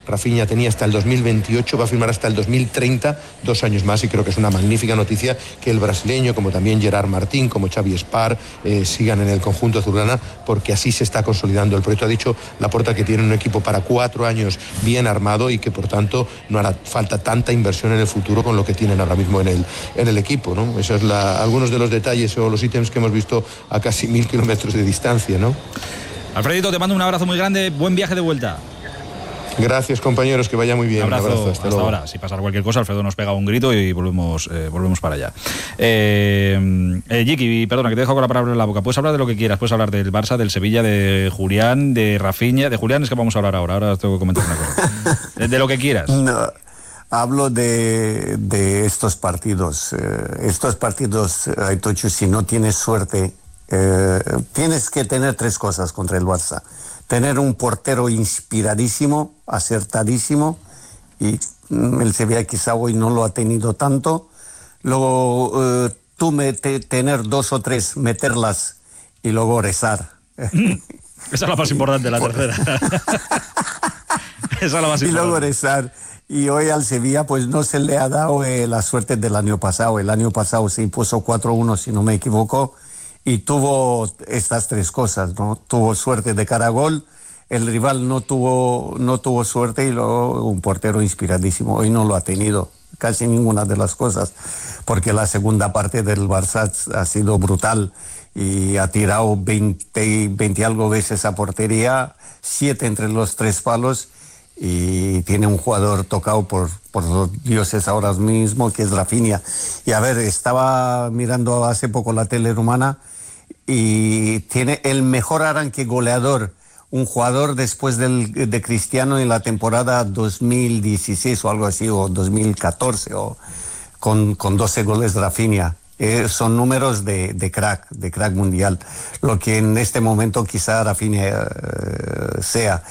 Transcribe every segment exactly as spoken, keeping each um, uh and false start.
Rafinha tenía hasta el dos mil veintiocho, va a firmar hasta el dos mil treinta, dos años más, y creo que es una magnífica noticia que el brasileño, como también Gerard Martín, como Xavi Espar, eh, sigan en el conjunto azulgrana, porque así se está consolidando el proyecto. Ha dicho Laporta que tiene un equipo para cuatro años bien armado y que por tanto no hará falta tanta inversión en el futuro con lo que tienen ahora mismo en el, en el equipo, ¿no? Esos son algunos de los detalles o los ítems que hemos visto a casi mil kilómetros de distancia, ¿no? Alfredito, te mando un abrazo muy grande, buen viaje de vuelta. Gracias, compañeros, que vaya muy bien. Un abrazo, un abrazo hasta, hasta ahora. Si pasa cualquier cosa, Alfredo nos pega un grito y volvemos, eh, volvemos para allá. Eh, eh, Jiki, perdona, que te dejo con la palabra en la boca. Puedes hablar de lo que quieras, puedes hablar del Barça, del Sevilla, de Julián, de Rafinha. De Julián es que vamos a hablar ahora, ahora tengo que comentar una cosa. De, de lo que quieras. No, hablo de, de estos partidos. Eh, estos partidos, Aitochu, si no tienes suerte, eh, tienes que tener tres cosas contra el Barça. Tener un portero inspiradísimo, acertadísimo, y el Sevilla quizá hoy no lo ha tenido tanto. Luego eh, tú me, te, tener dos o tres, meterlas y luego rezar. Esa es la más importante, la tercera. Esa es la más importante. Y luego rezar. Y hoy al Sevilla pues no se le ha dado eh, la suerte del año pasado. El año pasado se impuso cuatro uno, si no me equivoco, y tuvo estas tres cosas, ¿no? Tuvo suerte de cara a gol, el rival no tuvo, no tuvo suerte, y luego un portero inspiradísimo. Hoy no lo ha tenido, casi ninguna de las cosas, porque la segunda parte del Barça ha sido brutal y ha tirado veinte, veinte algo veces a portería, siete entre los tres palos, y tiene un jugador tocado por, por los dioses ahora mismo, que es Rafinha. Y a ver, estaba mirando hace poco la tele rumana y tiene el mejor arranque goleador, un jugador después del, de Cristiano en la temporada dos mil dieciséis o algo así, o dos mil catorce, o con, con doce goles de Rafinha. Eh, son números de, de crack, de crack mundial, lo que en este momento quizá Rafinha eh, sea.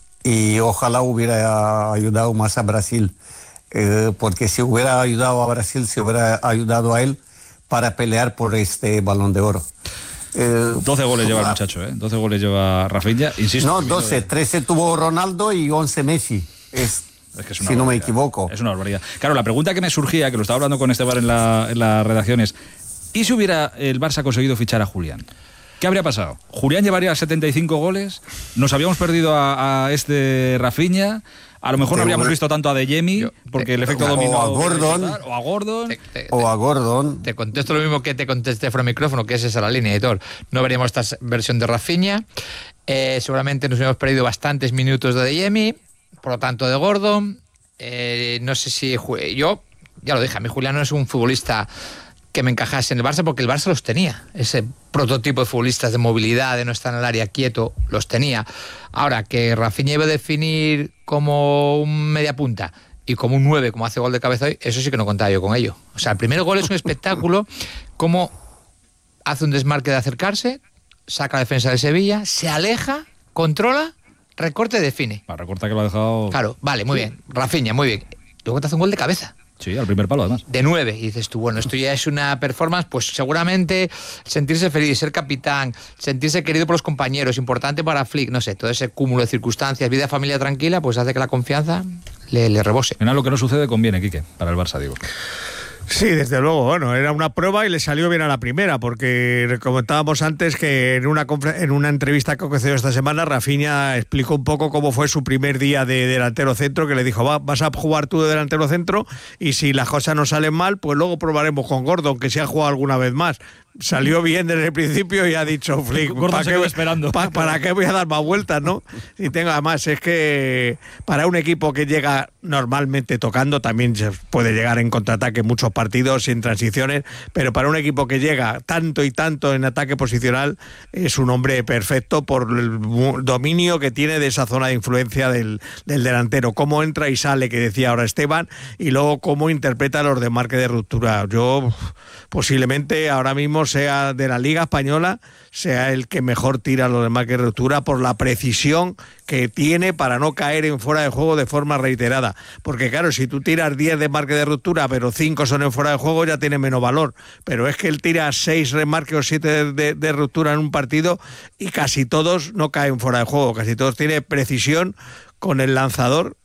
Y ojalá hubiera ayudado más a Brasil, eh, porque si hubiera ayudado a Brasil, se hubiera ayudado a él para pelear por este Balón de Oro. Eh, doce goles lleva el muchacho, ¿eh? doce goles lleva Rafinha, insisto. No, doce, trece tuvo Ronaldo y once Messi. Es, es que es si no me equivoco. Es una barbaridad. Claro, la pregunta que me surgía, que lo estaba hablando con Esteban en la, en la redacción, es: ¿y si hubiera el Barça conseguido fichar a Julián? ¿Qué habría pasado? ¿Julián llevaría setenta y cinco goles? ¿Nos habíamos perdido a, a este Rafinha? A lo mejor no habríamos visto tanto a De Jemi, porque te, el efecto o dominó. O a Gordon. O a Gordon. Te, te, o a Gordon. Te contesto lo mismo que te contesté fuera de micrófono, que es esa la línea, editor. No veríamos esta versión de Rafinha. Eh, seguramente nos hemos perdido bastantes minutos de De Jemi, por lo tanto de Gordon. Eh, no sé si... Yo, ya lo dije, a mí Julián no es un futbolista que me encajase en el Barça, porque el Barça los tenía. Ese prototipo de futbolistas de movilidad, de no estar en el área quieto, los tenía. Ahora, que Rafinha iba a definir como un media punta y como un nueve, como hace gol de cabeza hoy, eso sí que no contaba yo con ello. O sea, el primer gol es un espectáculo, cómo hace un desmarque de acercarse, saca la defensa de Sevilla, se aleja, controla, recorte, define. La recorta que lo ha dejado... Claro, vale, muy bien. Rafinha, muy bien. Luego te hace un gol de cabeza. Sí, al primer palo, además. De nueve. Y dices tú, bueno, esto ya es una performance, pues seguramente sentirse feliz, ser capitán, sentirse querido por los compañeros, importante para Flick, no sé, todo ese cúmulo de circunstancias, vida, familia tranquila, pues hace que la confianza le, le rebose. En lo que no sucede conviene, Quique, para el Barça, digo. Sí, desde luego, bueno, era una prueba y le salió bien a la primera, porque comentábamos antes que en una en una entrevista que concedió esta semana, Rafinha explicó un poco cómo fue su primer día de delantero centro, que le dijo, Va, vas a jugar tú de delantero centro y si las cosas no salen mal, pues luego probaremos con Gordon, que se ha jugado alguna vez más. Salió bien desde el principio y ha dicho Flick, ¿para qué, esperando. Pa, ¿para qué voy a dar más vueltas, no? Y tengo, además, es que para un equipo que llega normalmente tocando, también se puede llegar en contraataque en muchos partidos, sin transiciones, pero para un equipo que llega tanto y tanto en ataque posicional, es un hombre perfecto por el dominio que tiene de esa zona de influencia del, del delantero, cómo entra y sale, que decía ahora Esteban, y luego cómo interpreta los desmarques de ruptura. Yo, posiblemente, ahora mismo sea de la Liga Española, sea el que mejor tira los desmarques de ruptura por la precisión que tiene para no caer en fuera de juego de forma reiterada. Porque claro, si tú tiras diez desmarques de ruptura, pero cinco son en fuera de juego, ya tiene menos valor. Pero es que él tira seis desmarques o siete de, de, de ruptura en un partido y casi todos no caen fuera de juego, casi todos tiene precisión con el lanzador